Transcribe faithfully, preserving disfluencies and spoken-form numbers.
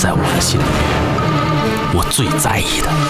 在我的心里面，我最在意的